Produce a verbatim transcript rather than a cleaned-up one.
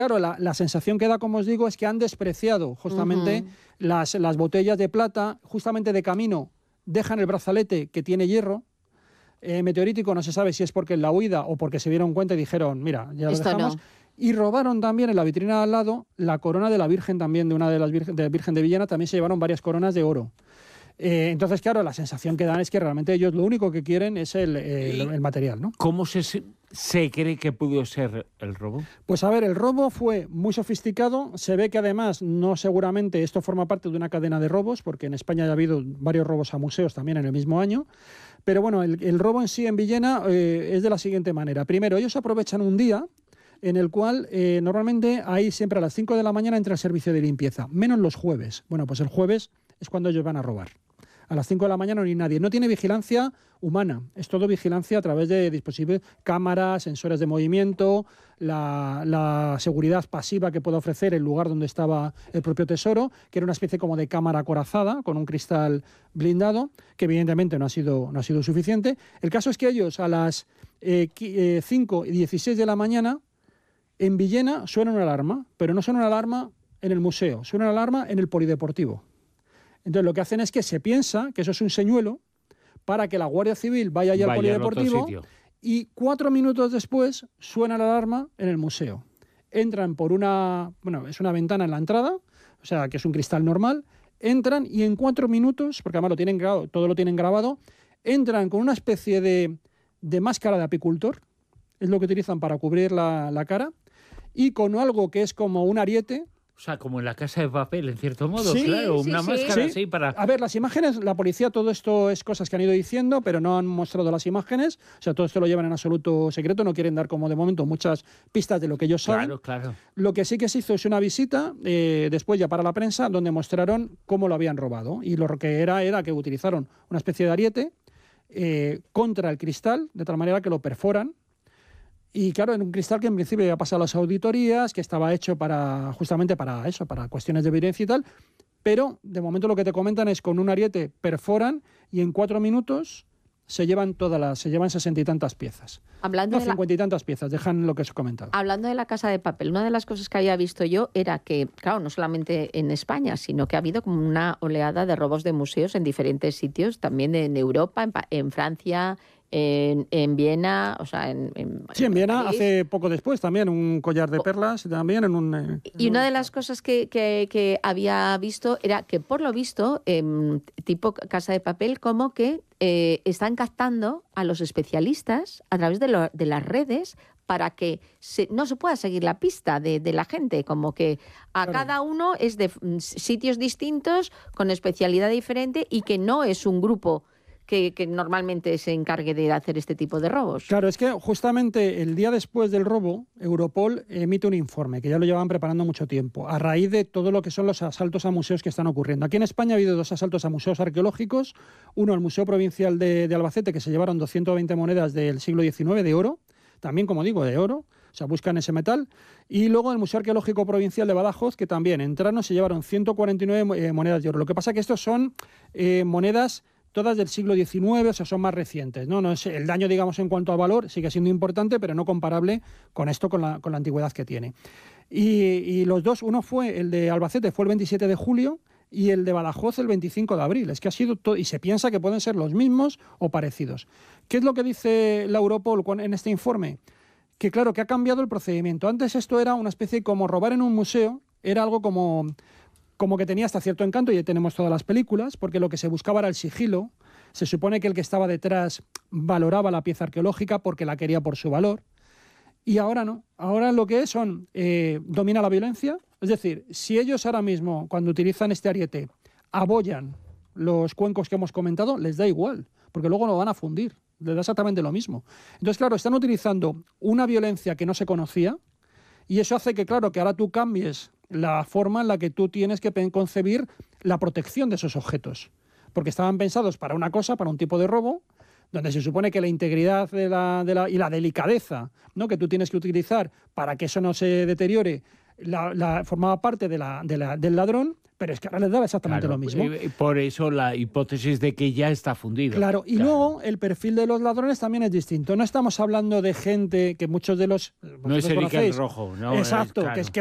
Claro, la, la sensación que da, como os digo, es que han despreciado justamente uh-huh. las, las botellas de plata, justamente de camino dejan el brazalete que tiene hierro, eh, meteorítico, no se sabe si es porque en la huida o porque se dieron cuenta y dijeron, mira, ya lo Esto dejamos. No. Y robaron también en la vitrina de al lado la corona de la Virgen también, de una de las virgen de, Virgen de Villena, también se llevaron varias coronas de oro. Eh, entonces, claro, la sensación que dan es que realmente ellos lo único que quieren es el, el, el material, ¿no? ¿Cómo se, se cree que pudo ser el robo? Pues a ver, el robo fue muy sofisticado. Se ve que además, no seguramente, esto forma parte de una cadena de robos, porque en España ya ha habido varios robos a museos también en el mismo año. Pero bueno, el, el robo en sí en Villena eh, es de la siguiente manera. Primero, ellos aprovechan un día en el cual eh, normalmente ahí siempre a las cinco de la mañana entra el servicio de limpieza, menos los jueves. Bueno, pues el jueves es cuando ellos van a robar. A las cinco de la mañana no hay nadie. No tiene vigilancia humana, es todo vigilancia a través de dispositivos, cámaras, sensores de movimiento, la, la seguridad pasiva que puede ofrecer el lugar donde estaba el propio tesoro, que era una especie como de cámara acorazada con un cristal blindado, que evidentemente no ha sido, no ha sido suficiente. El caso es que ellos a las eh, cinco y dieciséis de la mañana en Villena suena una alarma, pero no suena una alarma en el museo, suena una alarma en el polideportivo. Entonces lo que hacen es que se piensa que eso es un señuelo para que la Guardia Civil vaya allí al polideportivo y cuatro minutos después suena la alarma en el museo. Entran por una, bueno, es una ventana en la entrada, o sea, que es un cristal normal, entran y en cuatro minutos, porque además lo tienen grabado, todo lo tienen grabado, entran con una especie de, de máscara de apicultor, es lo que utilizan para cubrir la, la cara, y con algo que es como un ariete. O sea, como en La Casa de Papel, en cierto modo, sí, claro, sí, una sí. máscara sí. así para... A ver, las imágenes, la policía, todo esto es cosas que han ido diciendo, pero no han mostrado las imágenes, o sea, todo esto lo llevan en absoluto secreto, no quieren dar como de momento muchas pistas de lo que ellos saben. Claro, claro. Lo que sí que se hizo es una visita, eh, después ya para la prensa, donde mostraron cómo lo habían robado, y lo que era era que utilizaron una especie de ariete eh, contra el cristal, de tal manera que lo perforan. Y claro, en un cristal que en principio ya pasado las auditorías, que estaba hecho para justamente para eso, para cuestiones de evidencia y tal, pero de momento lo que te comentan es con un ariete perforan y en cuatro minutos se llevan todas las, se llevan sesenta y tantas piezas. Hablando no, de la... cincuenta y tantas piezas, dejan lo que os he comentado. Hablando de La Casa de Papel, una de las cosas que había visto yo era que, claro, no solamente en España, sino que ha habido como una oleada de robos de museos en diferentes sitios, también en Europa, en, en Francia, En, en Viena, o sea, en, en Sí, en Viena, París. hace poco después también, un collar de perlas, también en un... Eh, y una de las cosas que, que, que había visto era que, por lo visto, eh, tipo Casa de Papel, como que eh, están captando a los especialistas a través de, lo, de las redes para que se, no se pueda seguir la pista de, de la gente, como que a claro. cada uno es de sitios distintos, con especialidad diferente y que no es un grupo Que, que normalmente se encargue de hacer este tipo de robos. Claro, es que justamente el día después del robo, Europol emite un informe, que ya lo llevaban preparando mucho tiempo, a raíz de todo lo que son los asaltos a museos que están ocurriendo. Aquí en España ha habido dos asaltos a museos arqueológicos, uno al Museo Provincial de, de Albacete, que se llevaron doscientas veinte monedas del siglo diecinueve de oro, también, como digo, de oro, o sea, buscan ese metal, y luego el Museo Arqueológico Provincial de Badajoz, que también entraron y se llevaron ciento cuarenta y nueve eh, monedas de oro. Lo que pasa es que estos son eh, monedas todas del siglo diecinueve, o sea, son más recientes, ¿no? No es, el daño, digamos, en cuanto a valor sigue siendo importante, pero no comparable con esto, con la, con la antigüedad que tiene. Y, y los dos, uno fue, el de Albacete fue el veintisiete de julio y el de Badajoz el veinticinco de abril. Es que ha sido todo, y se piensa que pueden ser los mismos o parecidos. ¿Qué es lo que dice la Europol en este informe? Que claro, que ha cambiado el procedimiento. Antes esto era una especie como robar en un museo, era algo como... como que tenía hasta cierto encanto, y ya tenemos todas las películas, porque lo que se buscaba era el sigilo. Se supone que el que estaba detrás valoraba la pieza arqueológica porque la quería por su valor. Y ahora no. Ahora lo que es son, eh, domina la violencia. Es decir, si ellos ahora mismo, cuando utilizan este ariete, abollan los cuencos que hemos comentado, les da igual, porque luego lo van a fundir. Les da exactamente lo mismo. Entonces, claro, están utilizando una violencia que no se conocía, y eso hace que, claro, que ahora tú cambies la forma en la que tú tienes que concebir la protección de esos objetos. Porque estaban pensados para una cosa, para un tipo de robo, donde se supone que la integridad de la, de la, y la delicadeza, ¿no?, que tú tienes que utilizar para que eso no se deteriore la, la, formaba parte de la, de la, del ladrón, pero es que ahora les daba exactamente claro, lo mismo. Por eso la hipótesis de que ya está fundido. Claro, y claro. luego el perfil de los ladrones también es distinto. No estamos hablando de gente que muchos de los... No es Eric el Rojo. No, exacto, es, claro. que es que